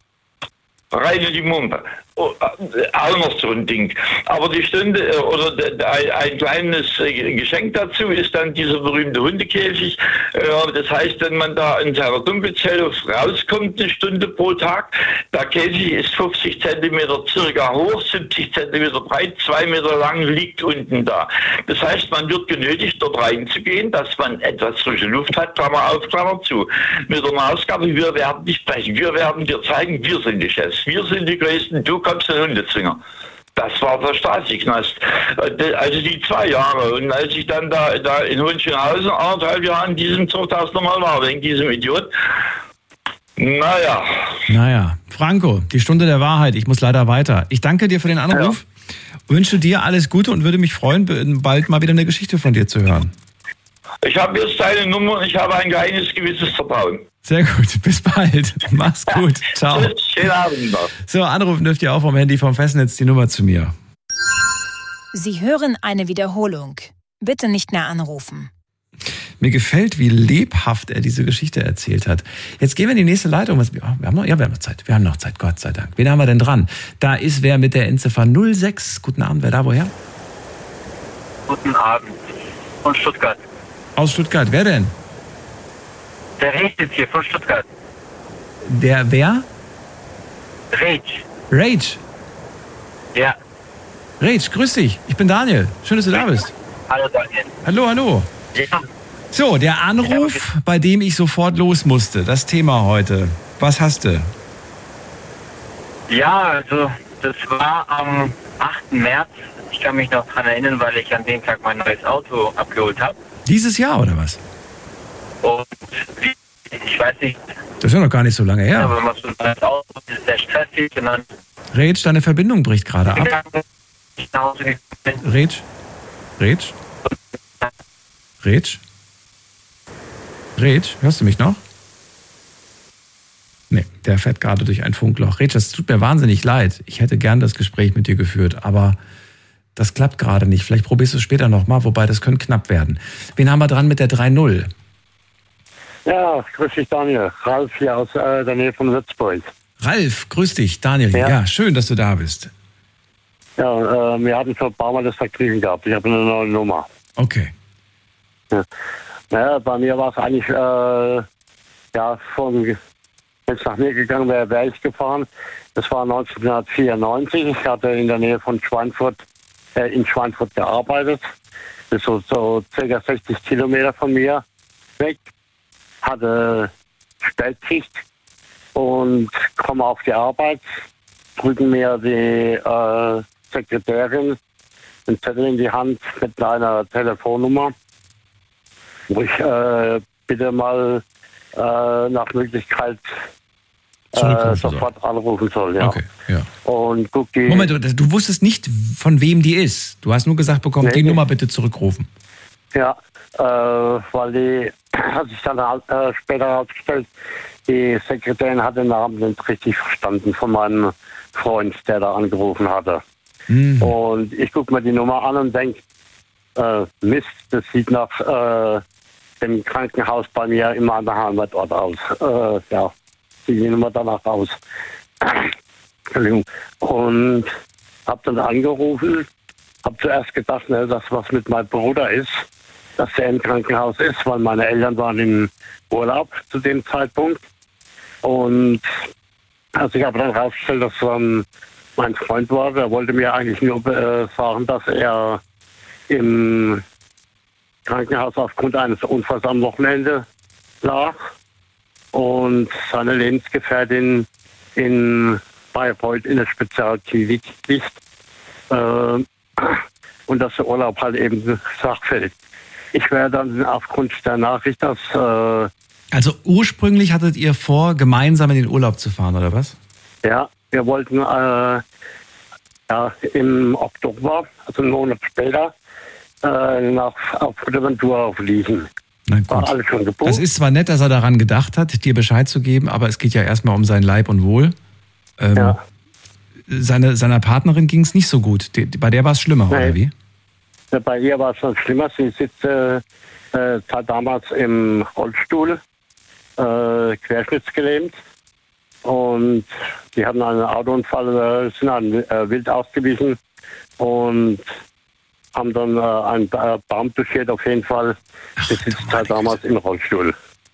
Rein in die Mumpe. Auch noch so ein Ding. Aber die Stunde oder ein kleines Geschenk dazu ist dann dieser berühmte Hundekäfig. Das heißt, wenn man da in seiner Dunkelzelle rauskommt, 1 Stunde pro Tag, der Käfig ist 50 Zentimeter circa hoch, 70 Zentimeter breit, 2 Meter lang, liegt unten da. Das heißt, man wird genötigt, dort reinzugehen, dass man etwas frische Luft hat, Klammer auf, Klammer zu. Mit der Maßgabe, wir werden nicht sprechen, wir werden dir zeigen, wir sind die Chefs, wir sind die Größten, du kommst in den Hundezwinger. Das war der Stasi-Knast. Also die 2 Jahre. Und als ich dann da in Hohenschönhausen 1,5 Jahre in diesem Zuchthaus nochmal war, wegen diesem Idiot. Naja, Franco, die Stunde der Wahrheit. Ich muss leider weiter. Ich danke dir für den Anruf. Ja. Wünsche dir alles Gute und würde mich freuen, bald mal wieder eine Geschichte von dir zu hören. Ich habe jetzt deine Nummer und ich habe ein geheimes gewisses Vertrauen. Sehr gut, bis bald. Mach's gut. Ciao. Schönen Abend noch. So, anrufen dürft ihr auch vom Handy vom Festnetz die Nummer zu mir. Sie hören eine Wiederholung. Bitte nicht mehr anrufen. Mir gefällt, wie lebhaft er diese Geschichte erzählt hat. Jetzt gehen wir in die nächste Leitung. Wir haben noch Zeit. Wir haben noch Zeit, Gott sei Dank. Wen haben wir denn dran? Da ist wer mit der Endziffer 06. Guten Abend, wer da, woher? Guten Abend. Von Stuttgart. Aus Stuttgart, wer denn? Der Rage ist hier, von Stuttgart. Der wer? Rage? Ja. Rage, grüß dich. Ich bin Daniel. Schön, dass du da bist. Hallo Daniel. Hallo. Ja. So, der Anruf, bei dem ich sofort los musste. Das Thema heute. Was hast du? Ja, also das war am 8. März. Ich kann mich noch daran erinnern, weil ich an dem Tag mein neues Auto abgeholt habe. Dieses Jahr oder was? Und ich weiß nicht. Das ist ja noch gar nicht so lange her. Aber wenn man so ein neues Auto hat, ist es sehr stressig. Und dann Rage, deine Verbindung bricht gerade ab. ich nach Hause gekommen bin. Rage, hörst du mich noch? Nee, der fährt gerade durch ein Funkloch. Rage, das tut mir wahnsinnig leid. Ich hätte gern das Gespräch mit dir geführt, aber das klappt gerade nicht. Vielleicht probierst du es später nochmal, wobei das könnte knapp werden. Wen haben wir dran mit der 3-0? Ja, grüß dich Daniel. Ralf hier aus der Nähe von Würzburg. Ralf, grüß dich, Daniel. Ja, schön, dass du da bist. Ja, wir hatten schon ein paar Mal das Vergnügen gehabt. Ich habe eine neue Nummer. Okay. Ja. Naja, bei mir war es eigentlich, wenn es nach mir gegangen wäre, wäre ich gefahren. Das war 1994. Ich hatte in der Nähe von Schweinfurt, in Schweinfurt gearbeitet. Das ist so ca. 60 Kilometer von mir weg. Hatte Spätschicht und komme auf die Arbeit, drücken mir die Sekretärin einen Zettel in die Hand mit einer Telefonnummer, wo ich bitte mal nach Möglichkeit sofort anrufen soll. Ja. Okay, ja. Und guck die. Moment, du wusstest nicht, von wem die ist. Du hast nur gesagt bekommen, die Nummer bitte zurückrufen. Ja, weil die hat sich dann später herausgestellt, die Sekretärin hat den Namen nicht richtig verstanden von meinem Freund, der da angerufen hatte. Mhm. Und ich gucke mir die Nummer an und denke, Mist, das sieht nach dem Krankenhaus bei mir immer an der Heimatort aus. Ja, sieht die Nummer danach aus. Entschuldigung. Und habe dann angerufen, habe zuerst gedacht, dass was mit meinem Bruder ist, dass er im Krankenhaus ist, weil meine Eltern waren im Urlaub zu dem Zeitpunkt. Und also ich habe dann herausgestellt, dass mein Freund war. Der wollte mir eigentlich nur sagen, dass er im Krankenhaus aufgrund eines Unfalls am Wochenende lag und seine Lebensgefährtin in Bayreuth in der Spezialklinik liegt. Und dass der Urlaub halt eben sagfällig. Ich wäre dann aufgrund der Nachricht, dass... Also ursprünglich hattet ihr vor, gemeinsam in den Urlaub zu fahren, oder was? Ja, wir wollten im Oktober, also einen Monat später, auf Fuerteventura fliegen. Na gut. War alles schon gebucht. Das ist zwar nett, dass er daran gedacht hat, dir Bescheid zu geben, aber es geht ja erstmal um sein Leib und Wohl. Ja. Seiner Partnerin ging es nicht so gut. Bei der war es schlimmer, oder wie? Bei ihr war es schon schlimmer. Sie sitzt damals im Rollstuhl, querschnittsgelähmt. Und die hatten einen Autounfall, sind wild ausgewichen und haben dann einen Baum touchiert auf jeden Fall. Sie sitzt damals im Rollstuhl.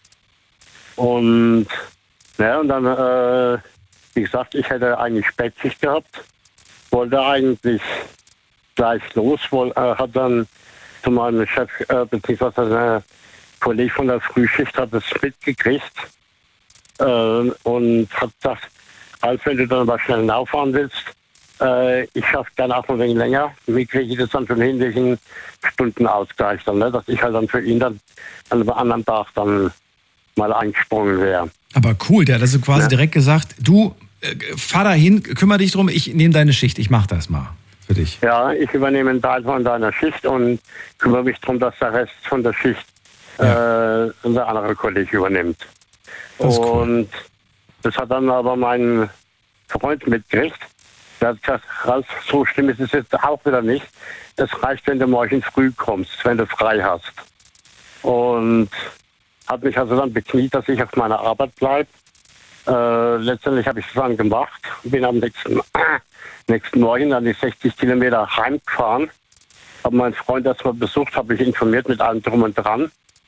Und dann, wie gesagt, ich hätte eigentlich Spätschicht gehabt, wollte eigentlich gleich los, hat dann zu meinem Chef, beziehungsweise ein Kollege von der Frühschicht hat das mitgekriegt und hat gesagt, Ralf, wenn du dann mal schnell nachfahren willst, Ich schaffe gerne auch ein wenig länger. Wie kriege ich das dann schon hin, welchen Stundenausgleich dann, ne? Dass ich halt dann für ihn dann an einem anderen Tag dann mal eingesprungen wäre. Aber cool, der hat also quasi direkt gesagt, du, fahr da hin, kümmere dich drum, ich nehme deine Schicht, ich mache das mal für dich. Ja, ich übernehme einen Teil von deiner Schicht und kümmere mich darum, dass der Rest von der Schicht unser anderer Kollege übernimmt. Das ist cool. Und das hat dann aber mein Freund mitgekriegt. Der hat gesagt, Ralf, so schlimm ist es jetzt auch wieder nicht. Das reicht, wenn du morgen früh kommst, wenn du frei hast. Und hat mich also dann bekniet, dass ich auf meiner Arbeit bleibe. Letztendlich habe ich es dann gemacht. Bin am nächsten Morgen dann die 60 Kilometer heimgefahren. Habe meinen Freund erstmal besucht, habe mich informiert mit allem drum und dran.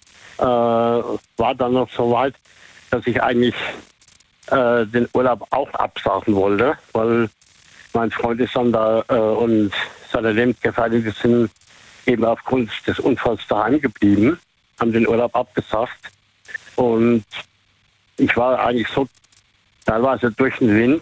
War dann noch so weit, dass ich eigentlich den Urlaub auch absagen wollte, weil mein Freund ist dann da und seine Lebensgefährtin sind eben aufgrund des Unfalls daheim geblieben, haben den Urlaub abgesagt. Und ich war eigentlich so teilweise durch den Wind,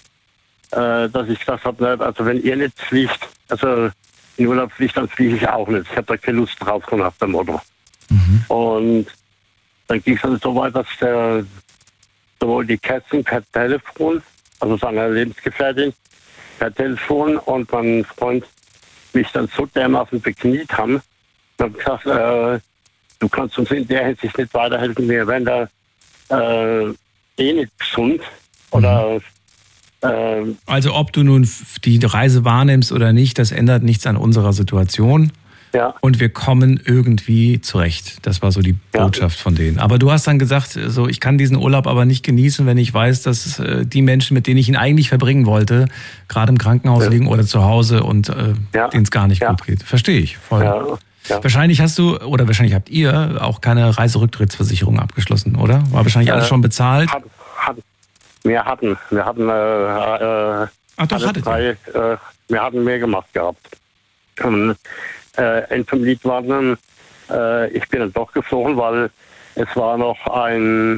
dass ich gesagt habe, also wenn ihr nicht fliegt, also in Urlaub fliegt, dann fliege ich auch nicht. Ich habe da keine Lust drauf, so nach dem Motto. Und dann ging es dann so weit, dass sowohl die Kerstin per Telefon, also seine Lebensgefährtin, per Telefon und mein Freund mich dann so dermaßen bekniet haben, und gesagt, du kannst uns in der Hinsicht nicht weiterhelfen, wir werden da nicht gesund oder also ob du nun die Reise wahrnimmst oder nicht, das ändert nichts an unserer Situation. Ja. Und wir kommen irgendwie zurecht. Das war so die Botschaft von denen. Aber du hast dann gesagt, so, ich kann diesen Urlaub aber nicht genießen, wenn ich weiß, dass die Menschen, mit denen ich ihn eigentlich verbringen wollte, gerade im Krankenhaus liegen oder zu Hause und denen es gar nicht gut geht. Verstehe ich voll. Ja. Wahrscheinlich hast du, oder wahrscheinlich habt ihr auch keine Reiserücktrittsversicherung abgeschlossen, oder? War wahrscheinlich alles schon bezahlt? Wir hatten Ach doch, hattet ihr. Wir hatten mehr gemacht gehabt. Ein vom Lied war dann, ich bin dann doch geflogen, weil es war noch ein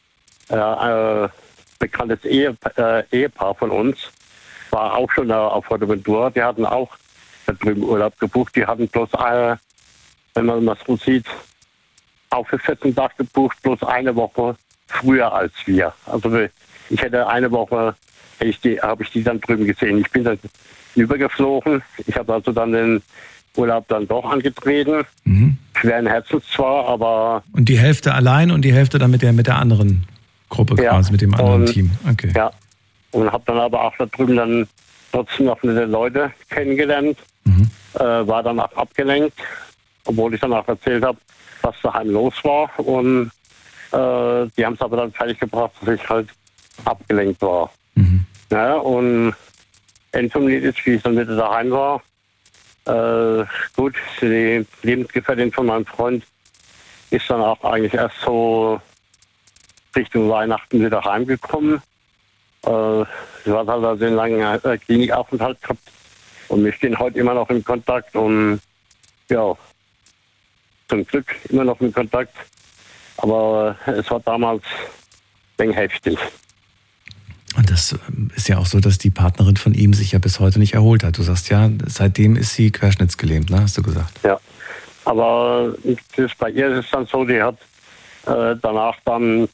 bekanntes Ehepaar von uns, war auch schon auf Fuerteventura, die hatten auch da drüben Urlaub gebucht, die hatten bloß, wenn man das so sieht, auch für 14 Tage gebucht, bloß eine Woche früher als wir. Also ich hätte eine Woche, habe ich die dann drüben gesehen. Ich bin dann übergeflogen, ich habe also dann den Urlaub dann doch angetreten. Schweren Herzens zwar, aber... Und die Hälfte allein und die Hälfte dann mit der anderen Gruppe quasi, mit dem anderen Team. Okay. Ja, und habe dann aber auch da drüben dann trotzdem noch nette Leute kennengelernt. War dann auch abgelenkt, obwohl ich dann auch erzählt habe, was daheim los war. Und die haben es aber dann fertig gebracht, dass ich halt abgelenkt war. Ja, und End vom Lied ist, wie ich dann wieder daheim war. Gut, die Lebensgefährtin von meinem Freund ist dann auch eigentlich erst so Richtung Weihnachten wieder heimgekommen. Sie hat halt also einen langen Klinikaufenthalt gehabt und wir stehen heute immer noch in Kontakt und ja, zum Glück immer noch in Kontakt. Aber es war damals ein wenig heftig. Und das ist ja auch so, dass die Partnerin von ihm sich ja bis heute nicht erholt hat. Du sagst ja, seitdem ist sie querschnittsgelähmt, ne? Hast du gesagt? Ja, aber bei ihr ist es dann so, die hat danach dann,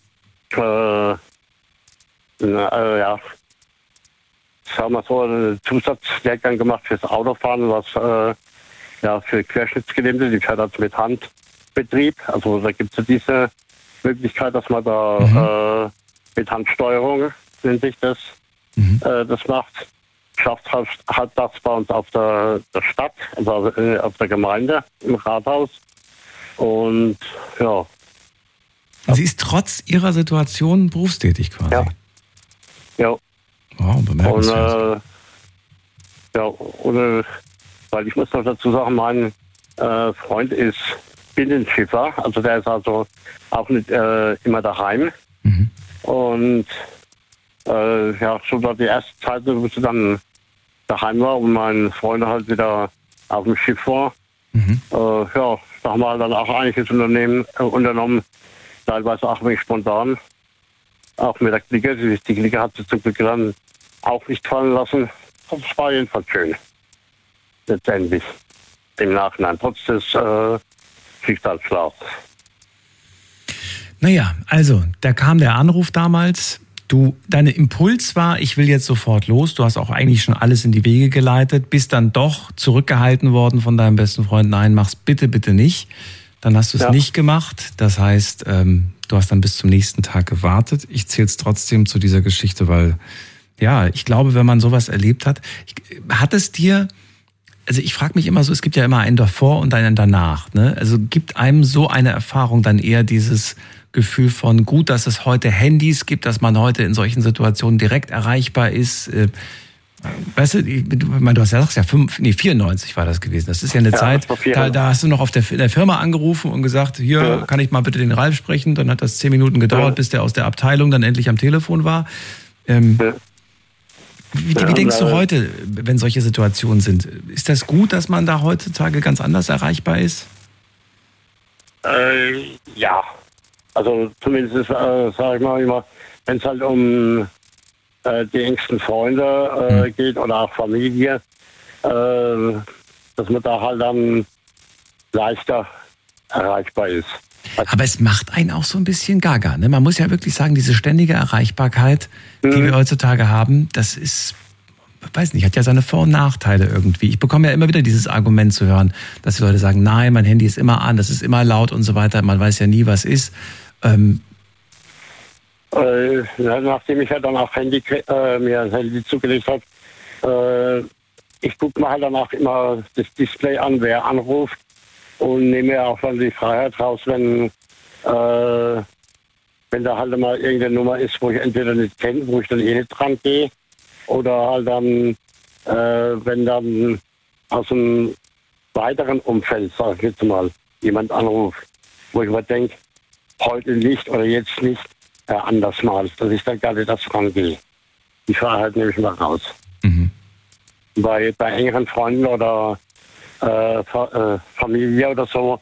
sagen wir so, einen Zusatzlehrgang gemacht fürs Autofahren, was für Querschnittsgelähmte, die fährt halt mit Handbetrieb. Also da gibt es ja diese Möglichkeit, dass man da mit Handsteuerung, nennt sich das, das macht. Schafft halt das bei uns auf der Stadt, also auf der Gemeinde, im Rathaus. Und ja. Sie ist trotz ihrer Situation berufstätig quasi. Ja. Wow, bemerkenswert. Und weil ich muss noch dazu sagen, mein Freund ist Binnenschiffer, also der ist also auch nicht immer daheim. Und so war die erste Zeit, wo sie dann daheim war und mein Freund halt wieder auf dem Schiff war. Da haben wir dann auch einiges unternommen, teilweise auch ein wenig spontan. Auch mit der Clique. Die Clique hat sie zum Glück dann auch nicht fallen lassen. es war jedenfalls schön. Letztendlich. Im Nachhinein, trotz des Schicksalsschlags. Naja, also, da kam der Anruf damals. Deine Impuls war, ich will jetzt sofort los. Du hast auch eigentlich schon alles in die Wege geleitet, bist dann doch zurückgehalten worden von deinem besten Freund. Nein, mach's bitte, bitte nicht. Dann hast du es nicht gemacht. Das heißt, du hast dann bis zum nächsten Tag gewartet. Ich zähle es trotzdem zu dieser Geschichte, weil, ja, ich glaube, wenn man sowas erlebt hat, hat es dir, also ich frage mich immer so, es gibt ja immer einen davor und einen danach, ne? Also gibt einem so eine Erfahrung dann eher dieses Gefühl von, gut, dass es heute Handys gibt, dass man heute in solchen Situationen direkt erreichbar ist. Weißt du, du hast ja gesagt, 94 war das gewesen. Das ist ja eine Zeit, da hast du noch in der Firma angerufen und gesagt, hier, kann ich mal bitte den Ralf sprechen? Dann hat das 10 Minuten gedauert, bis der aus der Abteilung dann endlich am Telefon war. Wie denkst du heute, wenn solche Situationen sind? Ist das gut, dass man da heutzutage ganz anders erreichbar ist? Ja. Also zumindest, sage ich mal immer, wenn es halt um die engsten Freunde geht oder auch Familie, dass man da halt dann leichter erreichbar ist. Aber es macht einen auch so ein bisschen gaga, ne? Man muss ja wirklich sagen, diese ständige Erreichbarkeit, die wir heutzutage haben, das ist, weiß nicht, hat ja seine Vor- und Nachteile irgendwie. Ich bekomme ja immer wieder dieses Argument zu hören, dass die Leute sagen, nein, mein Handy ist immer an, das ist immer laut und so weiter, man weiß ja nie, was ist. Nachdem ich ja dann auch mir ein Handy zugelegt habe, ich gucke mir halt danach immer das Display an, wer anruft und nehme mir auch dann die Freiheit raus, wenn da halt mal irgendeine Nummer ist, wo ich entweder nicht kenne, wo ich dann nicht dran gehe, oder halt dann, wenn dann aus einem weiteren Umfeld, sag ich jetzt mal, jemand anruft, wo ich mir denke, heute nicht oder jetzt nicht, anders mal, dass ich dann gar nicht das rangehe. Die Freiheit nehme ich mal raus. Mhm. Bei engeren Freunden oder Familie oder so,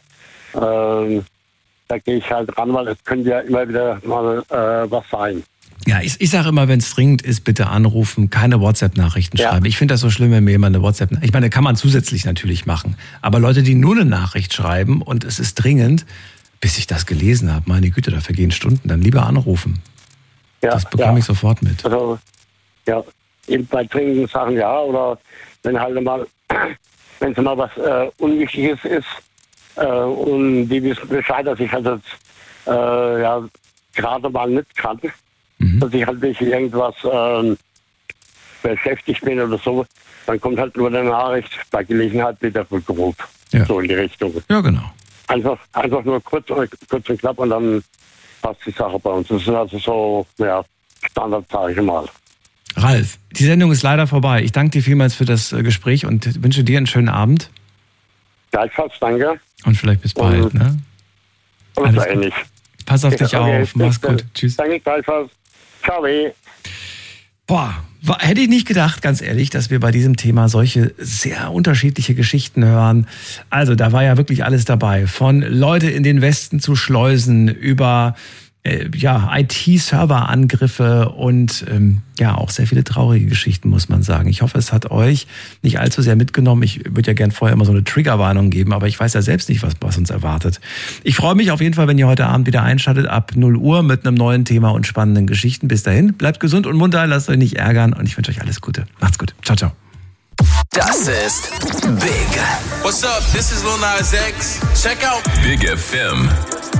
da gehe ich halt ran, weil es könnte ja immer wieder mal was sein. Ja, ich sage immer, wenn es dringend ist, bitte anrufen, keine WhatsApp-Nachrichten schreiben. Ich finde das so schlimm, wenn mir jemand eine WhatsApp... Ich meine, kann man zusätzlich natürlich machen. Aber Leute, die nur eine Nachricht schreiben und es ist dringend, bis ich das gelesen habe, meine Güte, da vergehen Stunden, dann lieber anrufen. Ja, das bekomme ich sofort mit. Also, ja, eben bei dringenden Sachen oder wenn halt mal, wenn es mal was Unwichtiges ist und die wissen Bescheid, dass ich halt jetzt gerade mal nicht kann, dass ich halt durch irgendwas beschäftigt bin oder so, dann kommt halt nur eine Nachricht, bei Gelegenheit wieder Rückruf. Ja. So in die Richtung. Ja, genau. Einfach nur kurz und knapp und dann passt die Sache bei uns. Das ist also so, Standard, sage ich mal. Ralf, die Sendung ist leider vorbei. Ich danke dir vielmals für das Gespräch und wünsche dir einen schönen Abend. Gleichfalls, danke. Und vielleicht bis bald, ne? Alles ähnlich. Pass auf dich auf. Mach's gut. Tschüss. Danke, gleichfalls. Ciao. Boah, hätte ich nicht gedacht, ganz ehrlich, dass wir bei diesem Thema solche sehr unterschiedliche Geschichten hören. Also da war ja wirklich alles dabei. Von Leute in den Westen zu schleusen, über IT-Server-Angriffe und auch sehr viele traurige Geschichten, muss man sagen. Ich hoffe, es hat euch nicht allzu sehr mitgenommen. Ich würde ja gern vorher immer so eine Triggerwarnung geben, aber ich weiß ja selbst nicht, was uns erwartet. Ich freue mich auf jeden Fall, wenn ihr heute Abend wieder einschaltet ab 0 Uhr mit einem neuen Thema und spannenden Geschichten. Bis dahin, bleibt gesund und munter, lasst euch nicht ärgern und ich wünsche euch alles Gute. Macht's gut. Ciao, ciao. Das ist Big. What's up? This is Lil Nas X. Check out Big FM.